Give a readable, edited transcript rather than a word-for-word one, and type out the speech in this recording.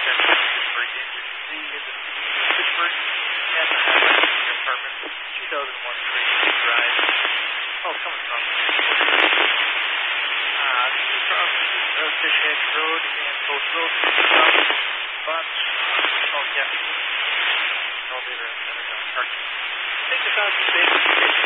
Pittsburgh, New Jersey. Pittsburgh at the highway to your apartment, 2001 Street Drive. Oh, coming from Fish Edge Road and Post Road. But, oh yeah, elevator and parking. Take this out to